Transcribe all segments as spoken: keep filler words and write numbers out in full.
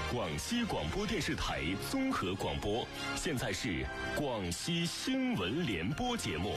广西广播电视台综合广播，现在是广西新闻联播节目。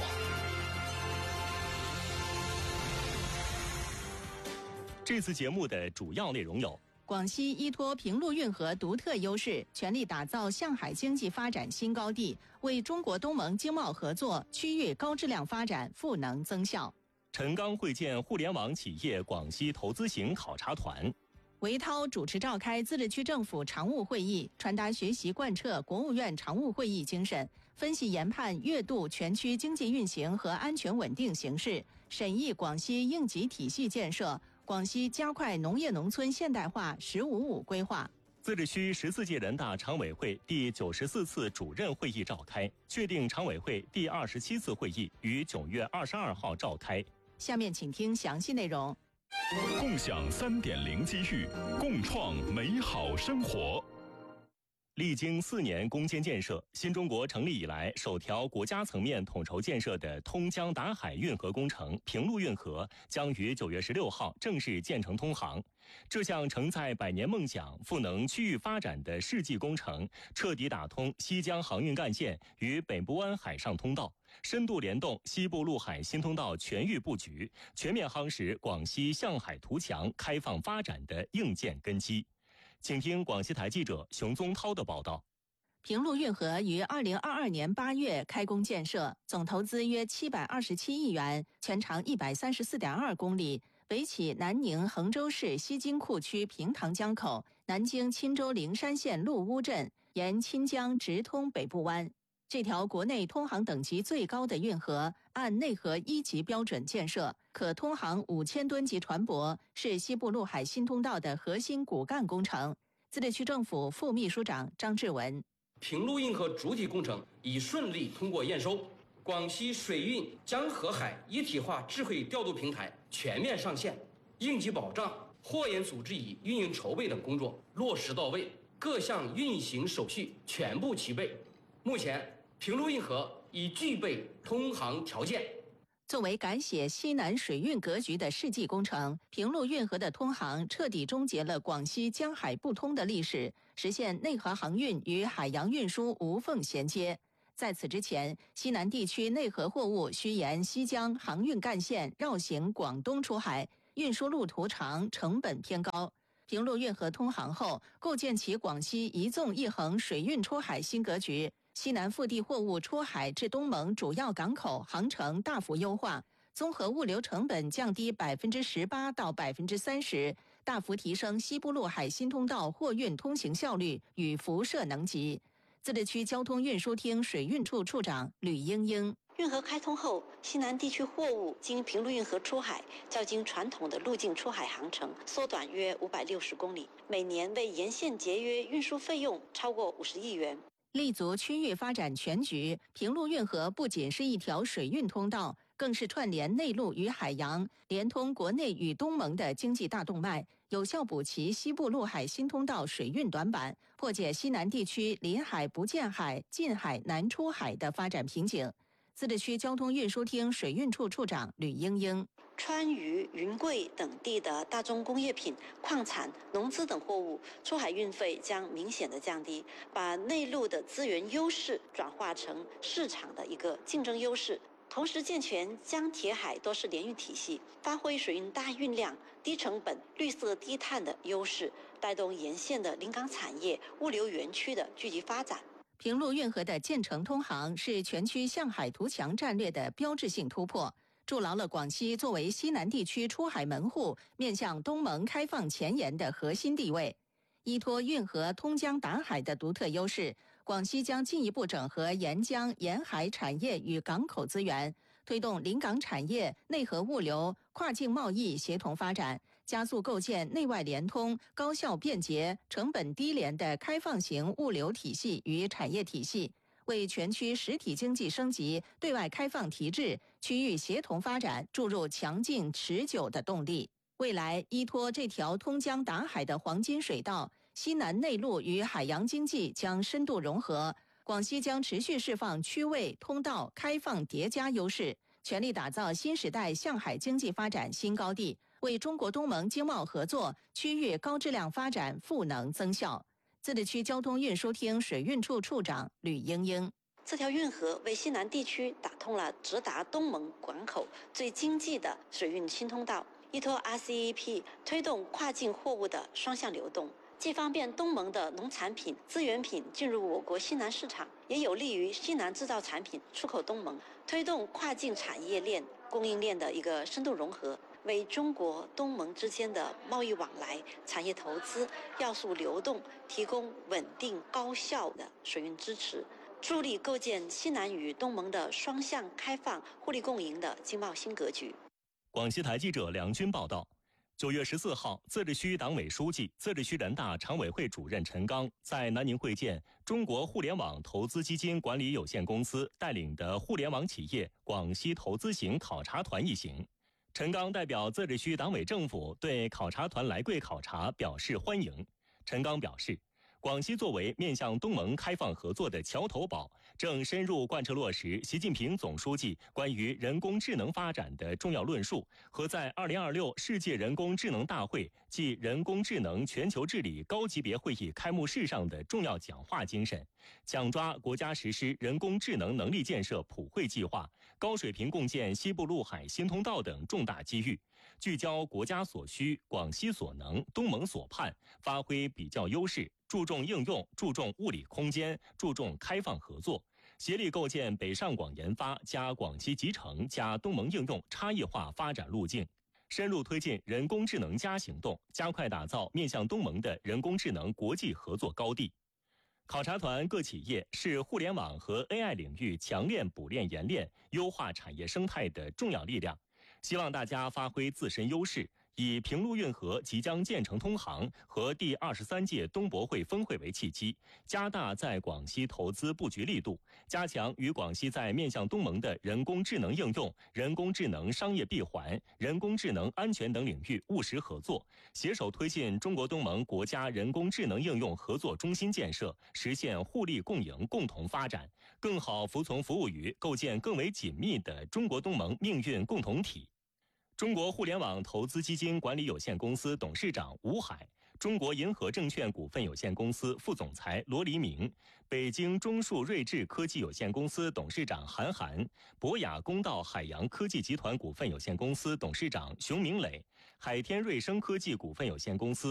这次节目的主要内容有： 广西依托平陆运河独特优势，全力打造向海经济发展新高地，为中国东盟经贸合作区域高质量发展赋能增效。 陈刚会见互联网企业广西投资行考察团。 韦涛主持召开自治区政府常务会议，传达学习贯彻国务院常务会议精神，分析研判月度全区经济运行和安全稳定形势，审议广西应急体系建设、广西加快农业农村现代化“十五五”规划。 自治区十四届人大常委会第九十四次主任会议召开，确定常委会第二十七次会议于九月二十二号召开。 下面请听详细内容。 共享 三点零 机遇，共创美好生活。历经四年攻坚建设，新中国成立以来首条国家层面统筹建设的通江达海运河工程平陆运河将于九月十六号正式建成通航。这项承载百年梦想、赋能区域发展的世纪工程，彻底打通西江航运干线与北部湾海上通道，深度联动西部陆海新通道全域布局，全面夯实广西向海图强开放发展的硬件根基。请听广西台记者熊宗涛的报道。 平陆运河于二零二二年八月开工建设，总投资约七百二十七亿元，全长一百三十四点二公里，北起南宁衡州市西津库区平塘江口，南经钦州灵山县陆乌镇，沿钦江直通北部湾。这条国内通航等级最高的运河，按内河一级标准建设，可通航五千吨级船舶，是西部陆海新通道的核心骨干工程。自治区政府副秘书长张志文： 平陆运河主体工程已顺利通过验收，广西水运江河海一体化智慧调度平台全面上线，应急保障、货运组织与运营筹备等工作落实到位，各项运行手续全部齐备。目前平陆运河已具备通航条件。 作为改写西南水运格局的世纪工程，平陆运河的通航彻底终结了广西江海不通的历史，实现内河航运与海洋运输无缝衔接。在此之前，西南地区内河货物需沿西江航运干线绕行广东出海，运输路途长，成本偏高。平陆运河通航后，构建起广西一纵一横水运出海新格局。西南腹地货物出海至东盟主要港口航程大幅优化，综合物流成本降低百分之十八到百分之三十，大幅提升西部陆海新通道货运通行效率与辐射能级。自治区交通运输厅水运处处长吕英英： 运河开通后，西南地区货物经平陆运河出海，较经传统的陆径出海航程缩短约五百六十公里，每年为沿线节约运输费用超过五十亿元。 立足区域发展全局，平陆运河不仅是一条水运通道，更是串联内陆与海洋、连通国内与东盟的经济大动脉，有效补齐西部陆海新通道水运短板，破解西南地区临海不见海、近海难出海的发展瓶颈。自治区交通运输厅水运处处长吕英英： 川渝、云贵等地的大宗工业品、矿产、农资等货物出海运费将明显的降低，把内陆的资源优势转化成市场的一个竞争优势。同时健全江铁海多式联运体系，发挥水运大运量、低成本、绿色低碳的优势，带动沿线的临港产业、物流园区的聚集发展。 平陆运河的建成通航是全区向海图强战略的标志性突破，筑牢了广西作为西南地区出海门户、面向东盟开放前沿的核心地位。依托运河通江达海的独特优势，广西将进一步整合沿江沿海产业与港口资源，推动临港产业、内河物流、跨境贸易协同发展，加速构建内外联通、高效便捷、成本低廉的开放型物流体系与产业体系，为全区实体经济升级、对外开放提质、区域协同发展注入强劲持久的动力。未来依托这条通江达海的黄金水道，西南内陆与海洋经济将深度融合，广西将持续释放区位、通道开放叠加优势，全力打造新时代向海经济发展新高地，为中国东盟经贸合作区域高质量发展赋能增效。 自治区交通运输厅水运处处长吕英英。 这条运河为西南地区打通了直达东盟港口最经济的水运新通道，依托 R C E P 推动跨境货物的双向流动，既方便东盟的农产品、资源品进入我国西南市场，也有利于西南制造产品出口东盟，推动跨境产业链、供应链的一个深度融合，为中国东盟之间的贸易往来、产业投资、要素流动提供稳定高效的水运支持，助力构建西南与东盟的双向开放、互利共赢的经贸新格局。 广西台记者梁军报道。九月十四号，自治区党委书记、自治区人大常委会主任陈刚在南宁会见中国互联网投资基金管理有限公司带领的互联网企业广西投资行考察团一行。陈刚代表自治区党委政府对考察团来贵考察表示欢迎。陈刚表示，广西作为面向东盟开放合作的桥头堡，正深入贯彻落实习近平总书记关于人工智能发展的重要论述和在二零二六世界人工智能大会暨人工智能全球治理高级别会议开幕式上的重要讲话精神，抢抓国家实施人工智能能力建设普惠计划、高水平共建西部陆海新通道等重大机遇，聚焦国家所需、广西所能、东盟所盼，发挥比较优势，注重应用，注重物理空间，注重开放合作，协力构建北上广研发加广西集成加东盟应用差异化发展路径，深入推进人工智能加行动，加快打造面向东盟的人工智能国际合作高地。考察团各企业是互联网和 A I 领域强链补链研链、优化产业生态的重要力量，希望大家发挥自身优势，以平陆运河即将建成通航和第二十三届东博会峰会为契机，加大在广西投资布局力度，加强与广西在面向东盟的人工智能应用、人工智能商业闭环、人工智能安全等领域务实合作，携手推进中国东盟国家人工智能应用合作中心建设，实现互利共赢、共同发展，更好服从服务于构建更为紧密的中国东盟命运共同体。中国互联网投资基金管理有限公司董事长吴海，中国银河证券股份有限公司副总裁罗黎明，北京中数睿智科技有限公司董事长韩寒，博雅公道海洋科技集团股份有限公司董事长熊明磊，海天瑞声科技股份有限公司